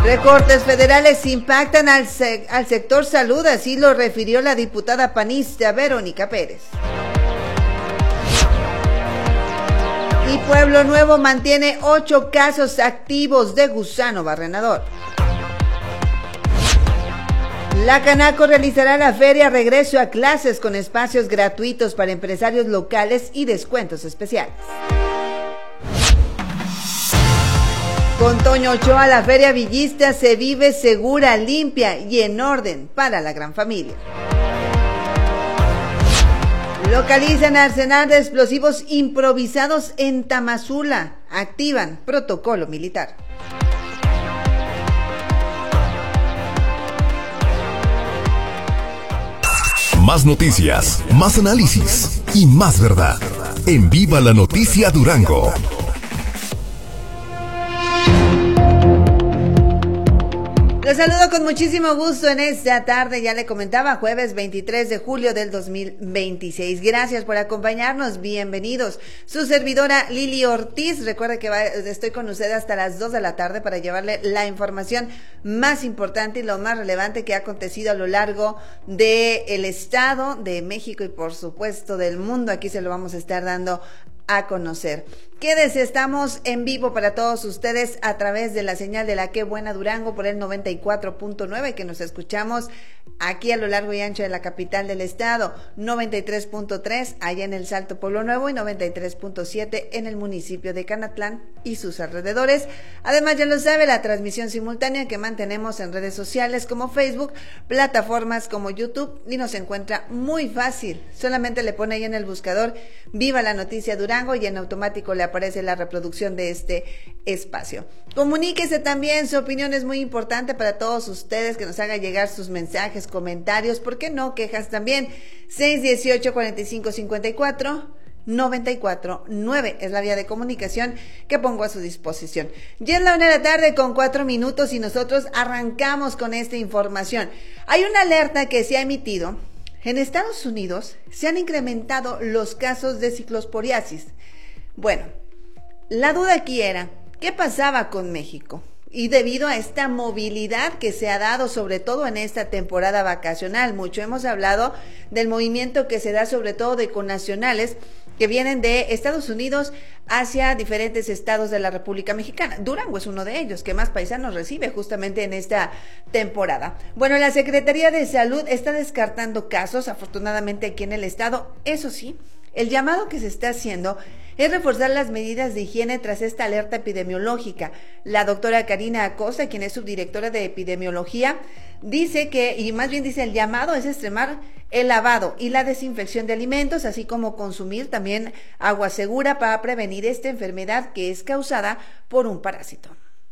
Recortes federales impactan al sector salud, así lo refirió la diputada panista Verónica Pérez. Y Pueblo Nuevo mantiene 8 casos activos de gusano barrenador. La Canaco realizará la feria Regreso a Clases con espacios gratuitos para empresarios locales y descuentos especiales. Con Toño Ochoa, la feria villista se vive segura, limpia y en orden para la gran familia. Localizan arsenal de explosivos improvisados en Tamazula. Activan protocolo militar. Más noticias, más análisis y más verdad. En Viva la Noticia Durango. Los saludo con muchísimo gusto en esta tarde, ya le comentaba, jueves 23 de julio del 2026. Gracias por acompañarnos, bienvenidos. Su servidora Lili Ortiz, recuerde que estoy con usted hasta las 2 de la tarde para llevarle la información más importante y lo más relevante que ha acontecido a lo largo del estado de México y por supuesto del mundo. Aquí se lo vamos a estar dando a conocer. Quédese, estamos en vivo para todos ustedes a través de la señal de la Qué Buena Durango por el 94.9, que nos escuchamos aquí a lo largo y ancho de la capital del estado, 93.3 allá en el Salto Pueblo Nuevo y 93.7 en el municipio de Canatlán y sus alrededores. Además, ya lo sabe, la transmisión simultánea que mantenemos en redes sociales como Facebook, plataformas como YouTube, y nos encuentra muy fácil. Solamente le pone ahí en el buscador Viva la Noticia Durango y en automático le aparece la reproducción de este espacio. Comuníquese también, su opinión es muy importante para todos ustedes, que nos haga llegar sus mensajes, comentarios, ¿por qué no? Quejas también. 618-4554-94-9 es la vía de comunicación que pongo a su disposición. Ya es la 1 de la tarde con 4 minutos y nosotros arrancamos con esta información. Hay una alerta que se ha emitido. En Estados Unidos se han incrementado los casos de ciclosporiasis. Bueno, la duda aquí era, ¿qué pasaba con México? Y debido a esta movilidad que se ha dado, sobre todo en esta temporada vacacional, mucho hemos hablado del movimiento que se da sobre todo de connacionales que vienen de Estados Unidos hacia diferentes estados de la República Mexicana. Durango es uno de ellos, que más paisanos recibe justamente en esta temporada. Bueno, la Secretaría de Salud está descartando casos, afortunadamente aquí en el estado. Eso sí, el llamado que se está haciendo es reforzar las medidas de higiene tras esta alerta epidemiológica. La doctora Karina Acosta, quien es subdirectora de epidemiología, dice que, y más bien dice, el llamado es extremar el lavado y la desinfección de alimentos, así como consumir también agua segura para prevenir esta enfermedad que es causada por un parásito.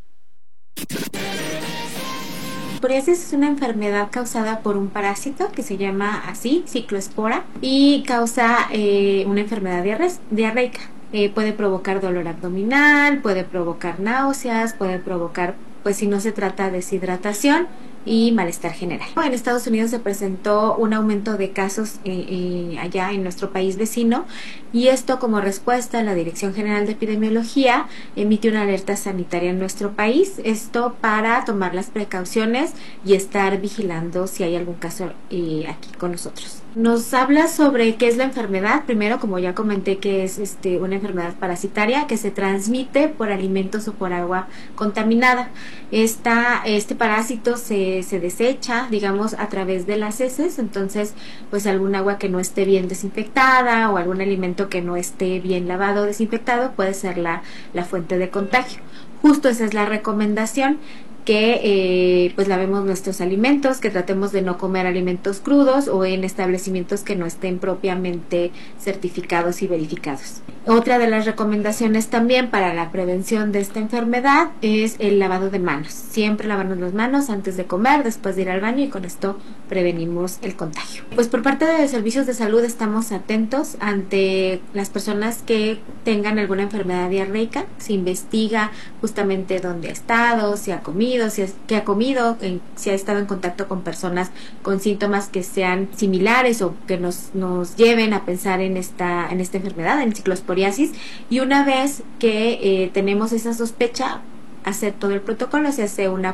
Psoriasis es una enfermedad causada por un parásito que se llama así, cicloespora, y causa una enfermedad diarreica. Puede provocar dolor abdominal, puede provocar náuseas, puede provocar, pues si no se trata, deshidratación y malestar general. En Estados Unidos se presentó un aumento de casos allá en nuestro país vecino, y esto como respuesta la Dirección General de Epidemiología emitió una alerta sanitaria en nuestro país, esto para tomar las precauciones y estar vigilando si hay algún caso aquí con nosotros. Nos habla sobre qué es la enfermedad. Primero, como ya comenté, que es una enfermedad parasitaria que se transmite por alimentos o por agua contaminada. Este parásito se desecha, digamos, a través de las heces. Entonces, pues algún agua que no esté bien desinfectada o algún alimento que no esté bien lavado o desinfectado puede ser la fuente de contagio. Justo esa es la recomendación, que pues lavemos nuestros alimentos, que tratemos de no comer alimentos crudos o en establecimientos que no estén propiamente certificados y verificados. Otra de las recomendaciones también para la prevención de esta enfermedad es el lavado de manos. Siempre lavarnos las manos antes de comer, después de ir al baño, y con esto prevenimos el contagio. Pues por parte de servicios de salud estamos atentos ante las personas que tengan alguna enfermedad diarreica. Se investiga justamente dónde ha estado, si ha comido, si ha estado en contacto con personas con síntomas que sean similares o que nos lleven a pensar en esta enfermedad, en ciclosporiasis. Y una vez que tenemos esa sospecha, hacer todo el protocolo, se hace una